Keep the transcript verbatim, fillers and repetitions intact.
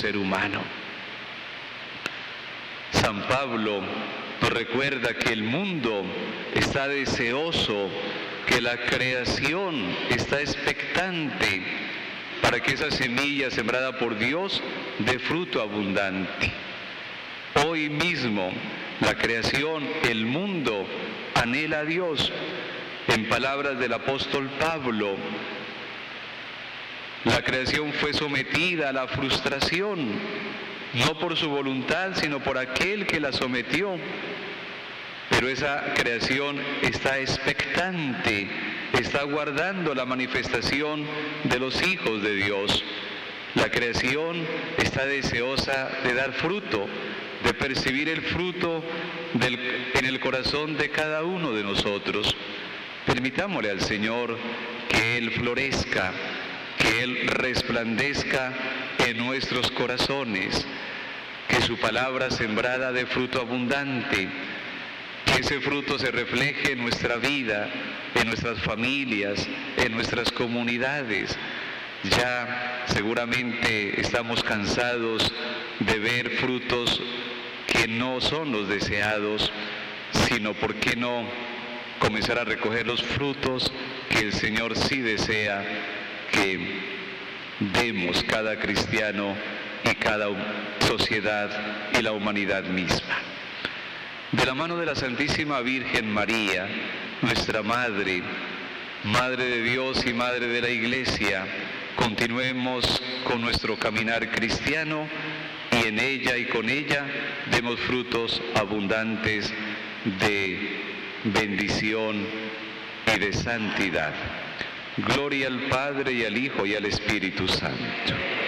ser humano. San Pablo nos recuerda que el mundo está deseoso, que la creación está expectante para que esa semilla sembrada por Dios dé fruto abundante. Hoy mismo la creación, el mundo, anhela a Dios. En palabras del apóstol Pablo, la creación fue sometida a la frustración, no por su voluntad, sino por aquel que la sometió. Pero esa creación está expectante, está aguardando la manifestación de los hijos de Dios. La creación está deseosa de dar fruto, de percibir el fruto del, en el corazón de cada uno de nosotros. Permitámosle al Señor que Él florezca, que Él resplandezca en nuestros corazones, que su palabra sembrada dé fruto abundante, que ese fruto se refleje en nuestra vida, en nuestras familias, en nuestras comunidades. Ya seguramente estamos cansados de ver frutos que no son los deseados, sino, ¿por qué no comenzar a recoger los frutos que el Señor sí desea que demos cada cristiano y cada sociedad y la humanidad misma? De la mano de la Santísima Virgen María, nuestra Madre, Madre de Dios y Madre de la Iglesia, continuemos con nuestro caminar cristiano y en ella y con ella demos frutos abundantes de bendición y de santidad. Gloria al Padre y al Hijo y al Espíritu Santo.